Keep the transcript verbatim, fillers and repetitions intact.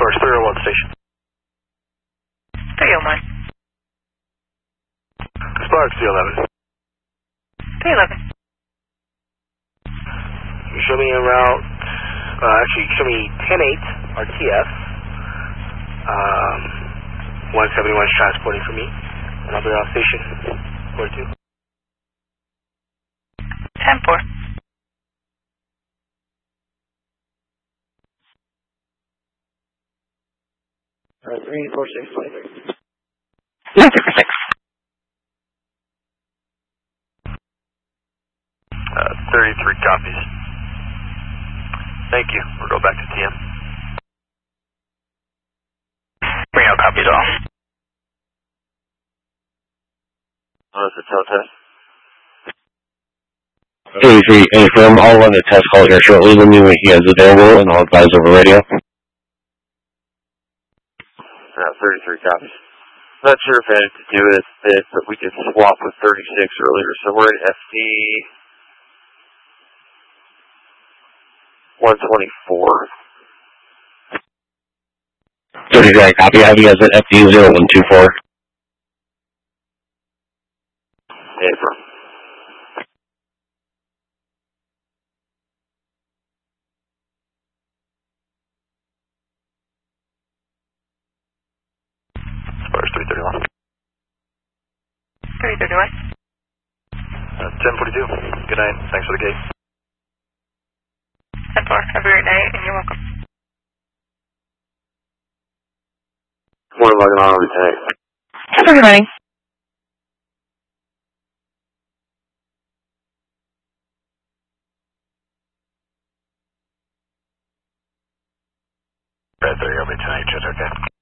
Sparks three oh one station. three oh one. Sparks three eleven. three eleven. You show me en route, uh, actually show me ten eight R T F. Um, one seventy-one is transporting for me, and I'll be off station forty-two. ten four. Alright, three four six five three. nine six six. Uh, thirty-three copies. Thank you. We'll go back to T M. Reno copies all. Oh, that's a tail test. thirty-three, any firm, I'll run a test call here shortly. Let me know when he has available, and I'll advise over radio. Yeah, thirty-three copies. Not sure if I had to do with this, but we did swap with thirty-six earlier, so we're at F D one twenty-four. thirty-three, copy. I have you guys at F D zero one two four. Hey, firm. Sparks three thirty-one. three thirty-one. Uh, ten forty-two. Good night. Thanks for the gate. ten four. Have a great night, and you're welcome. Morning, logging on over tonight. Have a good morning. Red thirty over tonight, just okay.